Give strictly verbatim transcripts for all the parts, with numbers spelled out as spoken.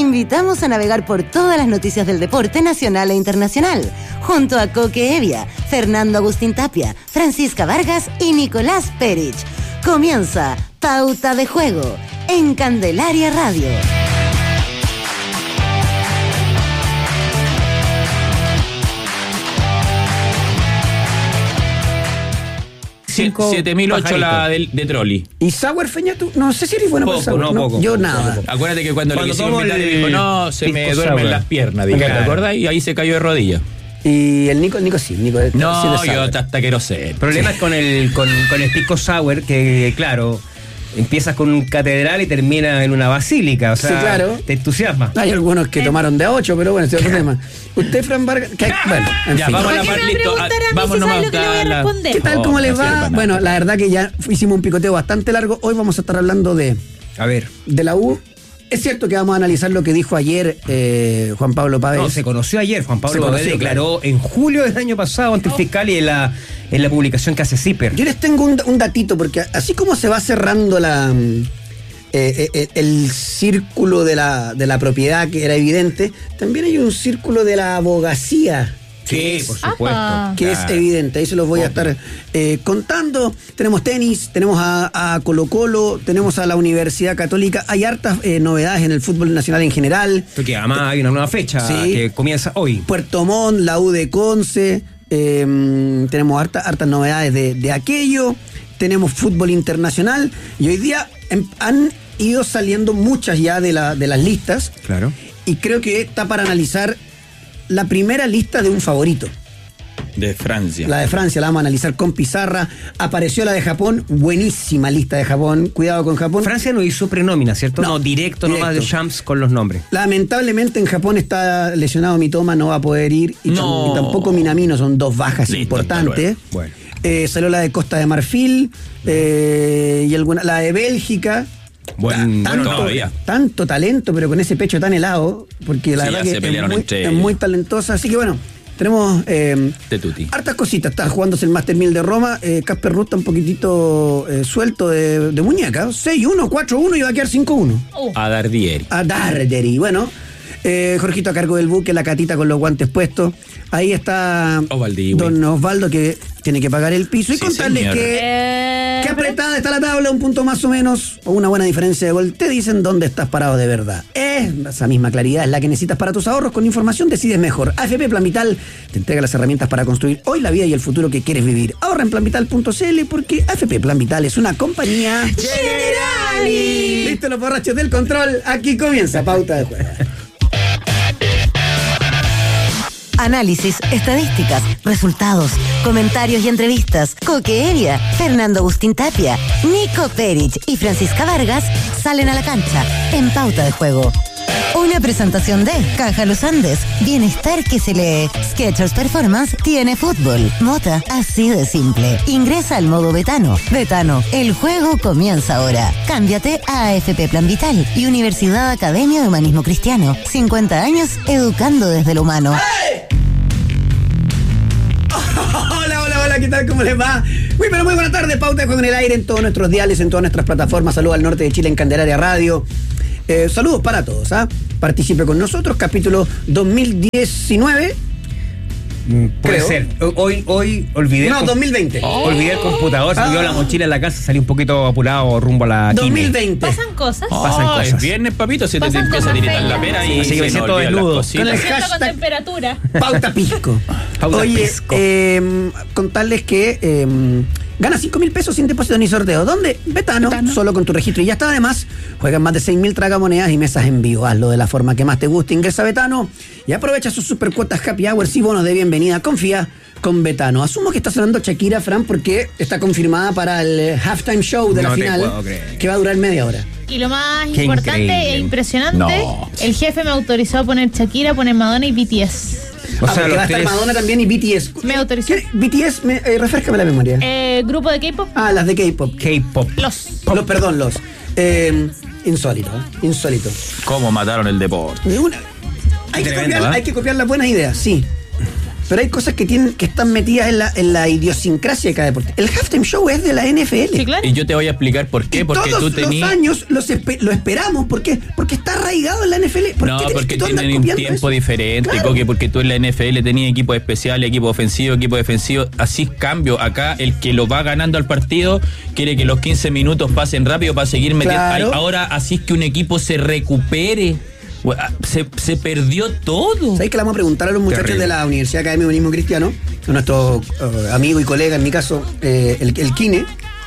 invitamos a navegar por todas las noticias del deporte nacional e internacional, junto a Coque Evia, Fernando Agustín Tapia, Francisca Vargas y Nicolás Perich. Comienza Pauta de Juego en Candelaria Radio. siete mil ocho la de, de Trolli. ¿Y Sauer, Feña, tú? No sé si eres bueno poco, para Sauer. No, no, poco, yo poco, nada. Poco. Acuérdate que cuando, cuando le quisimos invitar el... dijo, no, se me duermen Sauer. las piernas, dijo, Claro. ¿te acordás? Y ahí se cayó de rodillas. Y el Nico, el Nico sí, Nico de, No, sí de yo hasta quiero ser. El problema es con el, con, con el pisco sour, que claro, empiezas con un catedral y termina en una basílica. O sea, sí, claro. Te entusiasma. Hay algunos que tomaron de a ocho, pero bueno, ese es otro tema. Usted, Fran Vargas, que, bueno, en Ya, fin. vamos a ¿Por la qué me par- va a listo, preguntar a mí vamos si nomás sabe lo que le voy a a la- responder? ¿Qué tal? Oh, ¿Cómo les no sirve va? para Bueno, nada. la verdad que ya hicimos un picoteo bastante largo. Hoy vamos a estar hablando de, A ver. de la U. Es cierto que vamos a analizar lo que dijo ayer eh, Juan Pablo Páez. No, se conoció ayer. Juan Se Pablo Páez conoció, declaró en julio del año pasado ante el fiscal y en la, en la publicación que hace CIPER. Yo les tengo un, un datito, porque así como se va cerrando la mm, eh, eh, el círculo de la, de la propiedad, que era evidente, también hay un círculo de la abogacía. Sí, por Apa. supuesto. Que Claro. es evidente, ahí se los voy a estar eh, contando. Tenemos tenis, tenemos a, a Colo Colo, tenemos a la Universidad Católica, hay hartas eh, novedades en el fútbol nacional en general. Porque además hay una nueva fecha Sí. que comienza hoy. Puerto Montt, la U de Conce, eh, tenemos harta, hartas novedades de, de aquello, tenemos fútbol internacional y hoy día em, han ido saliendo muchas ya de, la, de las listas. Claro. Y creo que está para analizar la primera lista de un favorito. De Francia. La de Francia la vamos a analizar con pizarra. Apareció la de Japón, buenísima lista de Japón. Cuidado con Japón. Francia no hizo prenómina, ¿cierto? No, No, directo, nomás de directo. Champs con los nombres. Lamentablemente en Japón está lesionado Mitoma, no va a poder ir. Y, No. tam- y tampoco Minamino, son dos bajas Listo, importantes. hasta Bueno. Eh, salió la de Costa de Marfil eh, y alguna, la de Bélgica. Buen- Ta- bueno, tanto, todavía. tanto talento, pero con ese pecho tan helado, porque la Sí, verdad ya que se es pelearon muy, entre es ellos. muy talentosa. Así que bueno, tenemos eh, De Tutti. hartas cositas. Está jugándose el Master mil de Roma. Eh, Casper Ruud está un poquitito eh, suelto de, de muñeca. seis uno, cuatro uno y va a quedar cinco uno. Uh, A Dardieri. A Darderi. Bueno, eh, Jorgito a cargo del buque, la catita con los guantes puestos. Ahí está Ovaldi, don Osvaldo, que tiene que pagar el piso. Y Sí, contarles señor. que... eh, Qué apretada está la tabla, un punto más o menos, o una buena diferencia de gol. Te dicen dónde estás parado de verdad. Es esa misma claridad, es la que necesitas para tus ahorros. Con información decides mejor. A F P Plan Vital te entrega las herramientas para construir hoy la vida y el futuro que quieres vivir. Ahorra en plan vital punto c l porque A F P Plan Vital es una compañía Generali. Listo, los borrachos del control. Aquí comienza Pauta de Juego. Análisis, estadísticas, resultados, comentarios y entrevistas. Coque Evia, Fernando Agustín Tapia, Nico Perich y Francisca Vargas salen a la cancha en Pauta de Juego. Una presentación de Caja Los Andes, bienestar que se lee. Skechers Performance tiene fútbol. Mota, así de simple. Ingresa al modo Betano. Betano, el juego comienza ahora. Cámbiate a A F P Plan Vital y Universidad Academia de Humanismo Cristiano. cincuenta años educando desde lo humano. Hola, hola, hola, ¿qué tal? ¿Cómo les va? Muy, pero muy buena tarde. Pauta de Juego en el aire en todos nuestros diales, en todas nuestras plataformas. Saludos al norte de Chile en Candelaria Radio. Eh, saludos para todos, ¿ah? Participe con nosotros, capítulo dos mil diecinueve. Mm, Puede Creo. ser. Hoy, hoy olvidé. el No, com- dos mil veinte. Olvidé el computador, se me olvidó Ah. la mochila en la casa, salí un poquito apurado rumbo a la dos mil quime. veinte. pasan cosas. Pasan Oh, cosas. Es viernes, papito, se te, te Pasan empieza a cosas tiritar la feas. pera y Sí, así que se me nos siento olvidan las desnudo. cositas. Con el Siento con hashtag- temperatura. Pauta Pisco. Pauta Oye, Pisco. eh, contarles que eh, gana cinco mil pesos sin depósito ni sorteo. ¿Dónde? Betano, Betano. solo con tu registro. Y ya está, además, juegan más de seis mil tragamonedas y mesas en vivo. Hazlo de la forma que más te guste. Ingresa a Betano y aprovecha sus super cuotas Happy Hours y bonos de bienvenida. Confía con Betano. Asumo que está sonando Shakira, Fran, porque está confirmada para el eh, halftime show de No la te final, puedo creer. que va a durar media hora. Y lo más Qué importante increíble. e impresionante, No. el jefe me autorizó a poner Shakira, poner Madonna y B T S. O Ah, sea, porque los va a estar tres- Madonna también y B T S. Me autorizó. ¿Qué? B T S, me, eh, refrescame la memoria. Eh, grupo de K-pop, Ah, las de K-pop. K-pop. los. Los, perdón, los. Eh, insólito, ¿eh? Insólito. ¿Cómo mataron el deporte? Una- hay, que Tremendo, copiar, ¿eh? hay que copiar las buenas ideas, sí. pero hay cosas que tienen que están metidas en la, en la idiosincrasia de cada deporte. El halftime show es de la N F L. Sí, claro. Y yo te voy a explicar por qué. Y Porque todos tú tenías. los años los espe- lo esperamos. ¿Por qué? Porque está arraigado en la N F L. ¿Por No, qué tenés porque que tú andar tienen un copiando tiempo eso? diferente, Claro. Coque, porque tú en la N F L tenías equipos especiales, equipo ofensivo, equipo defensivo, así es cambio. Acá el que lo va ganando al partido quiere que los quince minutos pasen rápido para seguir metiendo. Claro. Ay, ahora así es que un equipo se recupere. Se, se perdió todo. ¿Sabéis que le vamos a preguntar a los muchachos Terrible. de la Universidad Academia de Humanismo Cristiano? A nuestro uh, amigo y colega, en mi caso, eh, el, el Kine.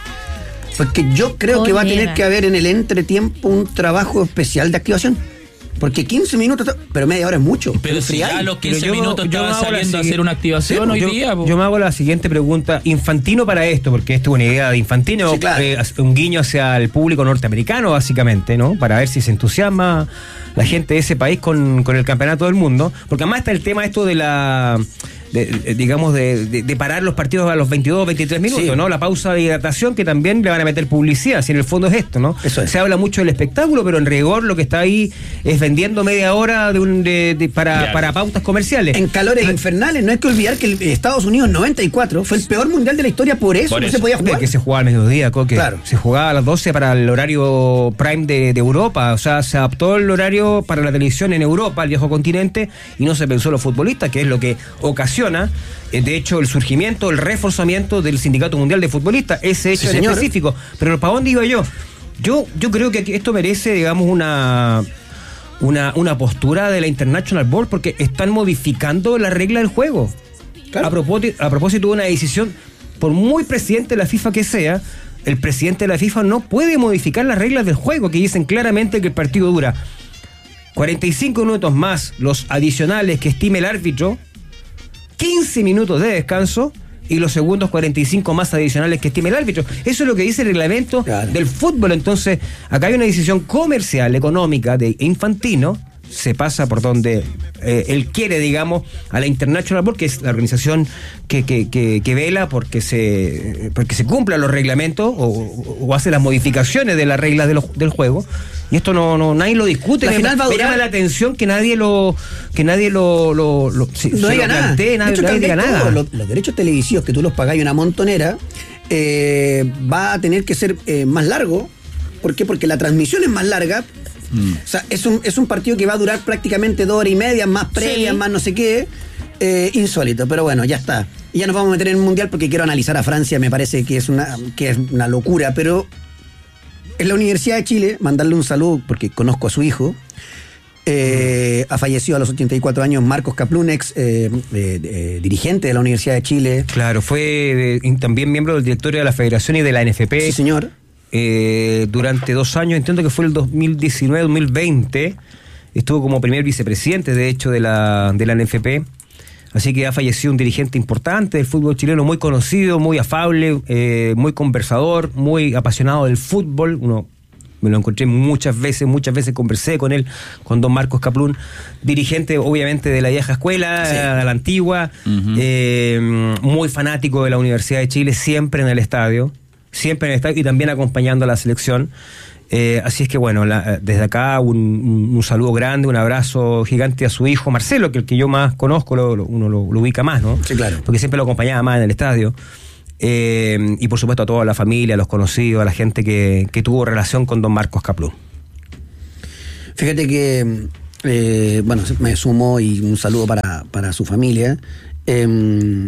Porque yo creo que va a tener Colega. que haber en el entretiempo un trabajo especial de activación. Porque quince minutos, pero media hora es mucho. Pero si Enfriar. ya a los quince Pero yo- minutos yo estaban hago la saliendo a sigui- hacer una activación hoy yo, día. po. yo me hago la siguiente pregunta. Infantino para esto, porque esto es una idea de Infantino, Sí, claro. eh, un guiño hacia el público norteamericano, básicamente, ¿no? Para ver si se entusiasma la gente de ese país con, con el campeonato del mundo. Porque además está el tema esto de la... De, de- digamos, de, de, de parar los partidos a los veintidós, veintitrés minutos, Sí. ¿no? La pausa de hidratación, que también le van a meter publicidad, si en el fondo es esto, ¿no? Eso es. Se habla mucho del espectáculo, pero en rigor lo que está ahí es vendiendo media hora de un, de, de- para, Claro. para pautas comerciales. En calores infernales, no hay que olvidar que el Estados Unidos noventa y cuatro fue el peor mundial de la historia, por eso Por no eso. se podía jugar. Que se jugaba al mediodía, Coque. Claro. Se jugaba a las doce para el horario prime de, de Europa. O sea, se adaptó el horario para la televisión en Europa, el viejo continente, y no se pensó en los futbolistas, que es lo que ocasiona, eh, de hecho, el surgimiento, el reforzamiento del Sindicato Mundial de Futbolistas, ese hecho Sí, en señor. específico. Pero ¿para dónde iba yo? Yo, yo creo que aquí esto merece, digamos, una... Una, una postura de la International Board, porque están modificando la regla del juego. Claro. A propósito, a propósito de una decisión, por muy presidente de la FIFA que sea, el presidente de la FIFA no puede modificar las reglas del juego, que dicen claramente que el partido dura cuarenta y cinco minutos más los adicionales que estime el árbitro, quince minutos de descanso y los segundos cuarenta y cinco más adicionales que estime el árbitro. Eso es lo que dice el reglamento Claro. del fútbol. Entonces, acá hay una decisión comercial, económica de Infantino. Se pasa por donde eh, él quiere, digamos, a la International Board, que es la organización que, que, que, que vela porque se porque se cumplan los reglamentos o, o hace las modificaciones de las reglas de los, del juego. Y esto no, no nadie lo discute. La Me- final va a me durar- llama la atención que nadie lo que nadie lo, lo, lo se- No se diga lo nada. plantee, De nadie, hecho, nadie tal diga vez nada. todos Los, los derechos televisivos que tú los pagáis una montonera, eh, va a tener que ser eh, más largo. ¿Por qué? Porque la transmisión es más larga. Mm. O sea, es un, es un partido que va a durar prácticamente dos horas y media, más previas, Sí. más no sé qué. Eh, insólito, pero bueno, ya está. Y ya nos vamos a meter en el Mundial porque quiero analizar a Francia, me parece que es una, que es una locura, pero en la Universidad de Chile, mandarle un saludo porque conozco a su hijo. Eh, ha fallecido a los ochenta y cuatro años Marcos Kaplún, ex eh, eh, eh, dirigente de la Universidad de Chile. Claro, fue eh, también miembro del directorio de la Federación y de la N F P. Sí, señor. Eh, durante dos años, entiendo que fue el dos mil diecinueve dos mil veinte, estuvo como primer vicepresidente, de hecho, de la, de la N F P. Así que ha fallecido un dirigente importante del fútbol chileno, muy conocido, muy afable, eh, muy conversador, muy apasionado del fútbol. Uno me lo encontré muchas veces, muchas veces conversé con él, con don Marcos Kaplún, dirigente obviamente de la vieja escuela, Sí. de la antigua, Ujú. eh, muy fanático de la Universidad de Chile, siempre en el estadio, siempre en el estadio y también acompañando a la selección. Eh, así es que bueno, la, desde acá un, un, un saludo grande, un abrazo gigante a su hijo Marcelo, que el que yo más conozco, lo, lo, uno lo, lo ubica más, ¿no? Sí, claro. Porque siempre lo acompañaba más en el estadio. Eh, y por supuesto a toda la familia, a los conocidos, a la gente que, que tuvo relación con don Marcos Kaplún. Fíjate que, eh, bueno, me sumo y un saludo para, para su familia. Eh,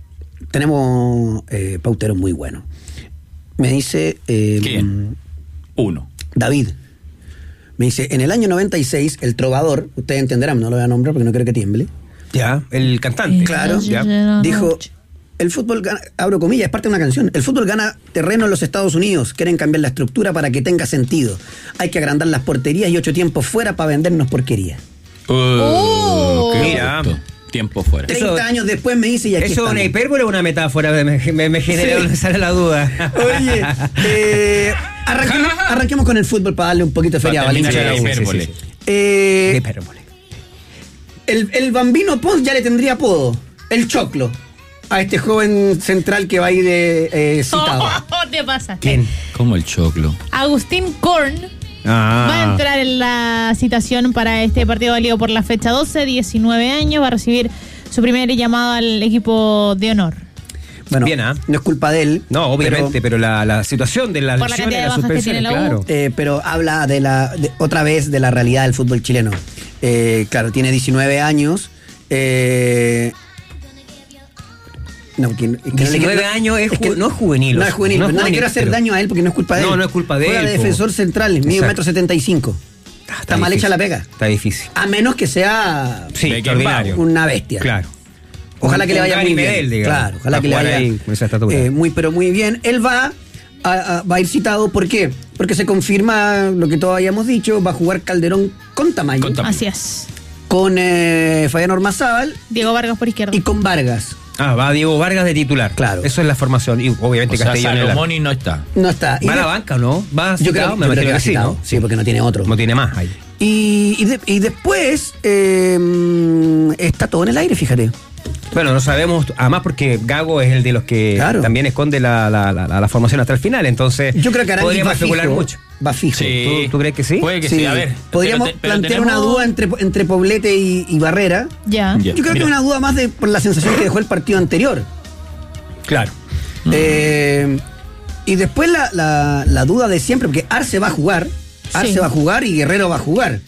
tenemos eh, pauteros muy buenos. Me dice eh, ¿Quién? Uno. David. Me dice, en el año noventa y seis, el trovador, ustedes entenderán, no lo voy a nombrar porque no quiero que tiemble, Ya, el cantante. Claro. Ya. dijo, el fútbol gana, abro comillas, es parte de una canción, el fútbol gana terreno en los Estados Unidos, quieren cambiar la estructura para que tenga sentido. Hay que agrandar las porterías y ocho tiempos fuera para vendernos porquería. Uh, Oh. qué Mira. gusto. Tiempo fuera. Eso- treinta años después me dice y aquí ¿Eso es una estamos. hipérbole o una metáfora? Me, me, me genera, Sí. me sale la duda. Oye, eh, arranquemos, arranquemos con el fútbol para darle un poquito de feria a Para terminar Valencia. la Sí, sí, hipérbole. sí, sí. Eh, Hipérbole. el, el Bambino Pons ya le tendría apodo, el Choclo, a este joven central que va a ir eh, eh, citado. Oh, te pasaste. ¿Quién? Como el choclo. Agustín Korn Ah. va a entrar en la citación para este partido válido por la fecha doce, diecinueve años, va a recibir su primer llamado al equipo de honor. Bueno, Bien, ¿ah? no es culpa de él. No, obviamente, pero, pero, la, la situación de la Por la lesión y cantidad de la bajas que suspensión, tiene la U. claro. eh, pero habla de la de- otra vez de la realidad del fútbol chileno. Eh, claro, tiene diecinueve años. Eh, no, que, que no le diecinueve quiero- años es es que ju- no es juvenil. No es juvenil, no es pero no le juvenil, quiero hacer pero- daño a él porque no es culpa de él. No, no es culpa de Juega él, de po. defensor central, mide un Exacto. metro setenta y cinco. Está, mal difícil. hecha la pega. Está difícil. A menos que sea Sí, Beckenbauer, extraordinario. una bestia. Claro. Ojalá Un- que le un vaya Gary muy bien. Medel, digamos, Claro, ojalá para que le jugar vaya ahí con esa estatura. eh, muy, pero muy bien. Él va a, a- va a ir citado. ¿Por qué? Porque se confirma lo que todos habíamos dicho. Va a jugar Calderón con Tamayo, Con con, Tamayo. Así es. eh, Fabián Ormazábal Diego Vargas por izquierda. y con Vargas. Ah, va Diego Vargas de titular. Claro. Eso es la formación. Y obviamente O sea, Castellón en el arco. Salomoni no está. No está. Y ¿Va a de- la banca o no? ¿Va Yo creo, citado? yo Me creo imagino que que va sí, citado. ¿no? Sí, porque no tiene otro. No tiene más ahí. Y, y, de- y después eh, mm, está todo en el aire, fíjate. Bueno, no sabemos, además porque Gago es el de los que Claro. también esconde la, la, la, la formación hasta el final, entonces Yo creo que Aranguis podríamos va especular fijo. mucho. Va fijo. Sí. ¿Tú- tú crees que sí? Puede que sí, a ver. Podríamos pero te- pero plantear tenemos- una duda entre, entre Poblete y, y Barrera. Ya. Ya. Yo creo Mira. que es una duda más de por la sensación que dejó el partido anterior. Claro. Eh, y después la, la- la duda de siempre, porque Arce va a jugar, Arce Sí. va a jugar y Guerrero va a jugar.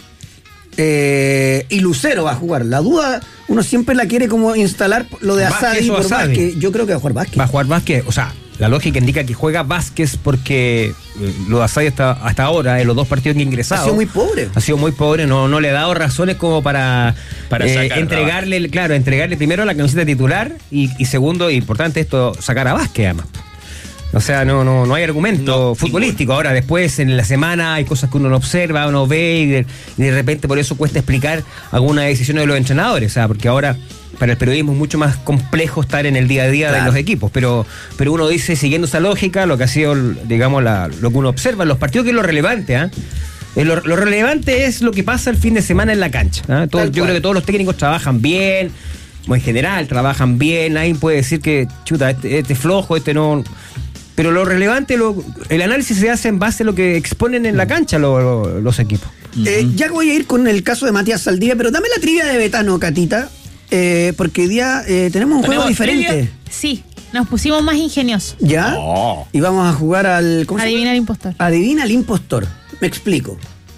Eh, y Lucero va a jugar. La duda, uno siempre la quiere como instalar lo de Vázquez Asadi o por Asadi. Vázquez. Yo creo que va a jugar Vázquez. Va a jugar Vázquez, o sea, la lógica indica que juega Vázquez porque eh, lo de Asadi hasta, hasta ahora, en los dos partidos que ha ingresado. Ha sido muy pobre. Ha sido muy pobre, no, no le ha dado razones como para, Para eh, sacar a entregarle, claro, entregarle primero la camiseta titular y, y segundo, importante esto, sacar a Vázquez además. O sea, no, no, no hay argumento No, futbolístico. Ahora, después en la semana hay cosas que uno no observa, uno ve y de, y de repente por eso cuesta explicar algunas decisiones de los entrenadores. O sea, porque ahora para el periodismo es mucho más complejo estar en el día a día Claro. de los equipos. Pero, pero uno dice, siguiendo esa lógica, lo que ha sido, digamos, la, lo que uno observa en los partidos, que es lo relevante, ¿ah? Eh, Lo, lo relevante es lo que pasa el fin de semana en la cancha. ¿ah? Todo- Tal yo cual. creo que todos los técnicos trabajan bien, o en general trabajan bien. Nadie puede decir que, chuta, este, este es flojo, este no. Pero lo relevante, lo- el análisis se hace en base a lo que exponen en la cancha lo- lo- los equipos. Eh, ya voy a ir con el caso de Matías Saldivia, pero dame la trivia de Betano, Catita, eh, porque hoy día eh, tenemos un juego ¿Tenemos diferente. trivia? Sí, nos pusimos más ingeniosos. ¿Ya? Oh. Y vamos a jugar al... ¿cómo se llama? Adivina el impostor. Adivina al impostor. Me explico.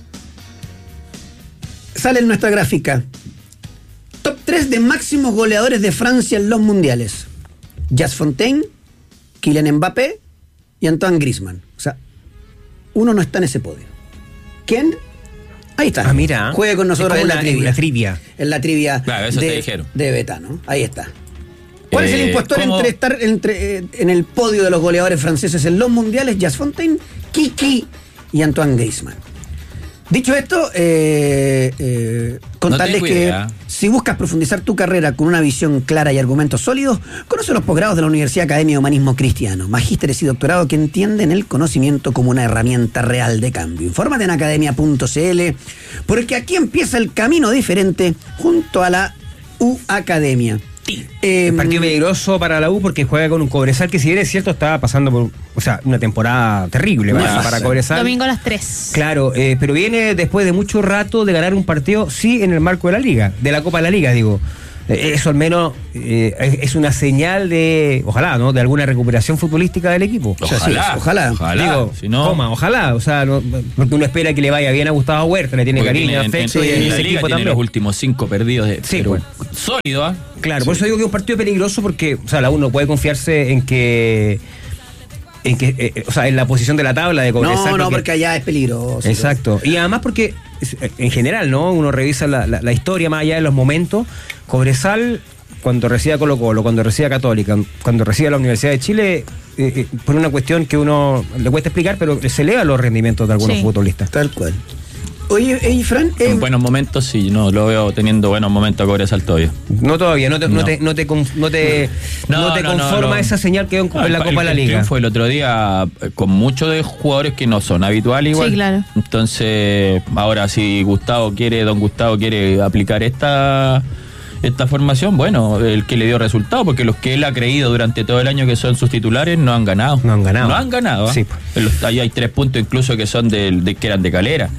Sale en nuestra gráfica. Top tres de máximos goleadores de Francia en los mundiales. Jas Fontaine, Kylian Mbappé y Antoine Griezmann. O sea, uno no está en ese podio. ¿Quién? Ahí está. Ah, mira. Juegue con nosotros Es en como la, la- trivia. en la trivia. En la trivia Claro, eso te de, dijeron. de Betano. Ahí está. ¿Cuál es el Eh, impostor ¿cómo? entre estar entre, eh, en el podio de los goleadores franceses en los mundiales? Jas Fontaine, Kiki y Antoine Griezmann. Dicho esto, eh, eh, contarles tengo que idea. si buscas profundizar tu carrera con una visión clara y argumentos sólidos, conoce los posgrados de la Universidad Academia de Humanismo Cristiano, magísteres y doctorado que entienden el conocimiento como una herramienta real de cambio. Infórmate en academia punto c l, porque aquí empieza el camino diferente junto a la U Academia. Eh, Un partido peligroso para la U porque juega con un Cobresal que, si bien es cierto, estaba pasando por, o sea, una temporada terrible para, Nefasta. para Cobresal. Domingo a las tres. Claro, eh, pero viene después de mucho rato de ganar un partido, sí, en el marco de la Liga, de la Copa de la Liga, digo. Eh, Eso al menos eh, es es una señal de, ojalá, ¿no? De alguna recuperación futbolística del equipo. O sea, sí, ojalá. Ojalá. Digo, si no, coma, ojalá, o sea, no- porque uno espera que le vaya bien a Gustavo Huerta, le tiene porque cariño, tiene- en- afecto en- y en ese la liga equipo tiene también. los últimos cinco perdidos de, Sí, pero bueno. sólido, ¿ah? Claro, por eso digo que es un partido peligroso porque, o sea, la U no puede confiarse en que, en que, eh, o sea, en la posición de la tabla de Cobresal. no, no, porque allá es peligroso. Exacto. Y además porque, es- en general, ¿no? Uno revisa la, la- la historia más allá de los momentos. Cobresal, cuando recibe a Colo Colo, cuando recibe a Católica, cuando recibe a la Universidad de Chile, eh, eh, por una cuestión que uno le cuesta explicar, pero se eleva los rendimientos de algunos Sí. futbolistas. Tal cual. Oye, ey, Fran, eh, En buenos momentos sí, no lo veo teniendo buenos momentos a Cobresal todavía. No todavía, no te, no. No. te, no te, con- no te, No, no te no, no, conforma no. esa señal que dio en, No, en la el- Copa de la el Liga. triunfo el otro día eh, con muchos de jugadores que no son habituales igual. Sí, claro. Entonces, ahora si Gustavo quiere, don Gustavo quiere aplicar esta esta formación, bueno, el que le dio resultado, porque los que él ha creído durante todo el año que son sus titulares no han ganado. No han ganado. No han ganado. ¿ah? Sí, pues. En los- ahí hay tres puntos incluso que son del- de, que eran de Calera.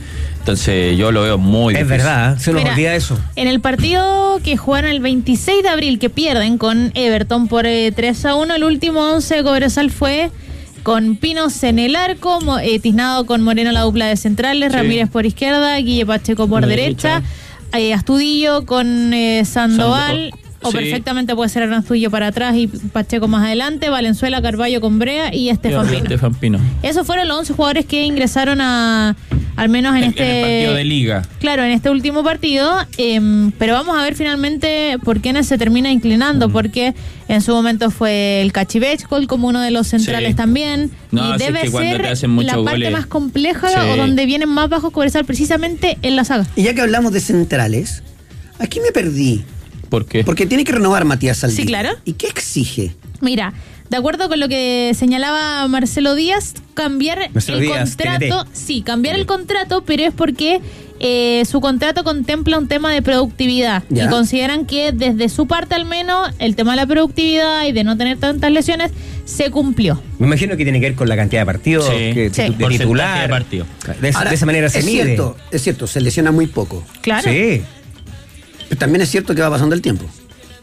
Entonces yo lo veo muy Es difícil. verdad, se nos Mira, olvida eso. En el partido que jugaron el veintiséis de abril, que pierden con Everton por eh, tres a uno, el último once de Cobresal fue con Pinos en el arco, Mo- eh, Tiznado con Moreno la dupla de centrales, Sí. Ramírez por izquierda, Guille Pacheco por Por derecha, derecha. eh, Astudillo con eh, Sandoval, Sando- o sí. perfectamente puede ser Astudillo para atrás y Pacheco más adelante, Valenzuela, Carballo con Brea y Estefan Pino. Estefan Pino. Esos fueron los once jugadores que ingresaron a, al menos en, En, este en el partido de liga. Claro, en este último partido, eh, pero vamos a ver finalmente por quiénes se termina inclinando, Mm. porque en su momento fue el Cachibechkol como uno de los centrales Sí. también, No, y si es debe que cuando ser te hacen muchos la parte goles- más compleja Sí. o donde vienen más bajos Cobresal precisamente en la saga. Y ya que hablamos de centrales, aquí me perdí. ¿Por qué? Porque tiene que renovar Matías Saldí. Sí, claro. ¿Y qué exige? Mira, de acuerdo con lo que señalaba Marcelo Díaz, cambiar Marcelo el Díaz, contrato, T N T. sí, cambiar el contrato, pero es porque eh, su contrato contempla un tema de productividad Ya. y consideran que desde su parte al menos el tema de la productividad y de no tener tantas lesiones se cumplió. Me imagino que tiene que ver con la cantidad de partidos, Sí. que, Sí. de Porcentaje titular. de partido. De, esa- Ahora, de esa manera se es mide. Cierto, es cierto, se lesiona muy poco. Claro. Sí. Pero también es cierto que va pasando el tiempo.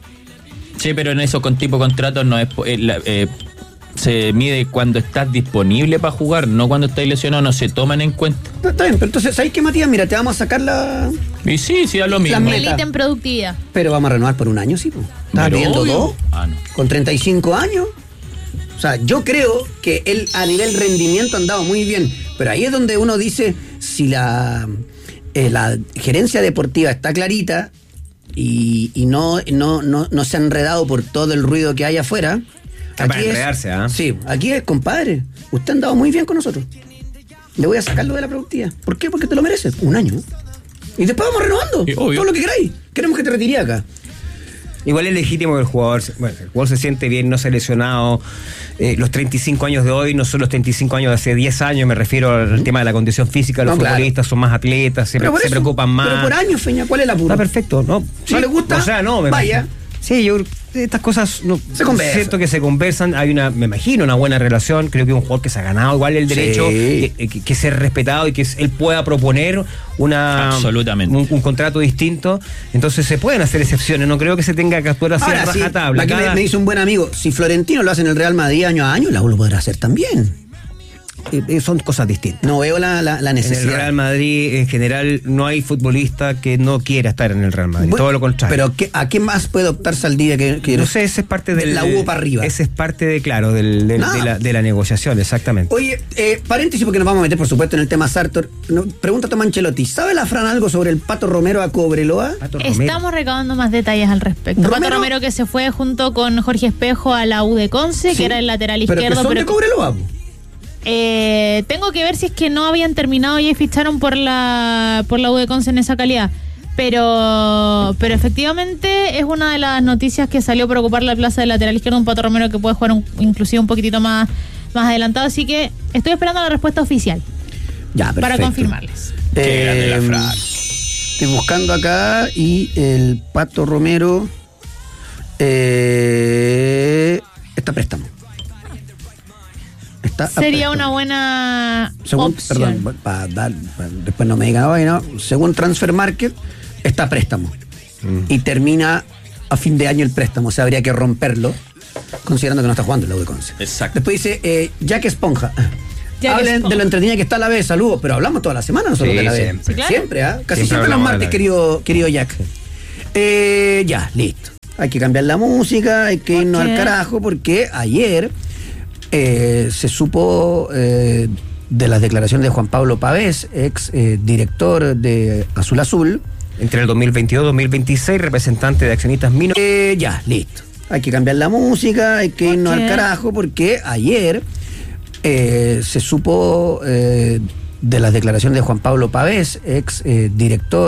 Sí, pero en eso con tipo de contratos no es po- eh, la- eh, se mide cuando estás disponible para jugar, no cuando estás lesionado, no se toman en cuenta. No, está bien, pero entonces, ¿sabes qué, Matías? Mira, te vamos a sacar la... Y sí, sí, es lo mismo. meta. Elite en productividad. Pero vamos a renovar por un año, sí. po. ¿Estás Pero pidiendo obvio. dos? Ah, no. Con treinta y cinco años. O sea, yo creo que él a nivel rendimiento ha andado muy bien. Pero ahí es donde uno dice, si la, eh, la gerencia deportiva está clarita y, y no, no, no, no se ha enredado por todo el ruido que hay afuera. Está para enredarse, ¿ah? Sí, aquí es, compadre, usted ha andado muy bien con nosotros. Le voy a sacarlo de la productividad. ¿Por qué? Porque te lo mereces. Un año. Y después vamos renovando. Sí, obvio. Todo lo que queráis. Queremos que te retire acá. Igual es legítimo que el jugador, se- bueno, el jugador se siente bien, no se ha lesionado. Eh, los treinta y cinco años de hoy no son los treinta y cinco años de hace diez años, me refiero al tema de la condición física. Los No, claro. futbolistas son más atletas, se, Pero por se eso, preocupan más. Pero por años, Feña, ¿cuál es la pura? Está perfecto, ¿no? ¿No le gusta? O sea, no, me Vaya. imagino. Sí, yo estas cosas no, Se conversan. siento que se conversan, hay una, me imagino, una buena relación, creo que es un jugador que se ha ganado igual el derecho, Sí. que, que, que ser respetado y que él pueda proponer una Absolutamente. Un, un contrato distinto, entonces se pueden hacer excepciones, no creo que se tenga que actuar así a Ahora sí, rajatabla. aquí me, Cada- me dice un buen amigo, si Florentino lo hace en el Real Madrid año a año, la U lo podrá hacer también. eh, eh, son cosas distintas. No veo la, la, la En el necesidad. Real Madrid, en general, no hay futbolista que no quiera estar en el Real Madrid, Bueno, todo lo contrario. Pero ¿qué- ¿a qué más puede optar Saldivia que, que no sé, ese es parte de del, la U para arriba? Ese es parte de, claro, del, del- Nada. de, la, de la negociación, exactamente. Oye, eh, paréntesis porque nos vamos a meter, por supuesto, en el tema Sartor. No, pregunta a Tomás Ancelotti, ¿sabe la Fran algo sobre el Pato Romero a Cobreloa? Pato Romero. Estamos recabando más detalles al respecto. Romero- Pato Romero que se fue junto con Jorge Espejo a la U de Conce, Sí, que era el lateral pero que izquierdo. son de pero Cobreloa. po. Eh, tengo que ver si es que no habían terminado y ficharon por la por la U de Conce en esa calidad. Pero pero efectivamente es una de las noticias que salió por ocupar la plaza de lateral izquierdo, un Pato Romero que puede jugar un- inclusive un poquitito más, más adelantado. Así que estoy esperando la respuesta oficial Ya, perfecto. para confirmarles. Qué grande la Eh, Fran. Estoy buscando acá y el Pato Romero eh, está a préstamo. Está a Sería préstamo. una buena Según, opción. perdón, para dar, para- después no me digan, "Ay, no", según Transfer Market, está a préstamo. Y termina a fin de año el préstamo, o sea, habría que romperlo, considerando que no está jugando en la U de Conce. Exacto. Después dice, eh, Jack Esponja. Jack Hablen Esponja. de lo entretenida que está la B, saludos, pero hablamos toda la semana nosotros Sí, de la B. siempre. Sí, claro. Siempre, ¿ah? Casi Siempre siempre, los hablamos de martes, la B. querido, querido Jack. Eh, ya, listo. Hay que cambiar la música, hay que irnos Ok. al carajo, porque ayer eh, se supo eh, de las declaraciones de Juan Pablo Pavés, ex eh, director de Azul Azul. Entre el dos mil veintidós y dos mil veintiséis, representante de accionistas minores. Eh, ya, listo. Hay que cambiar la música, hay que irnos Ok. al carajo, porque ayer eh, se supo eh, de las declaraciones de Juan Pablo Pavés, ex eh, director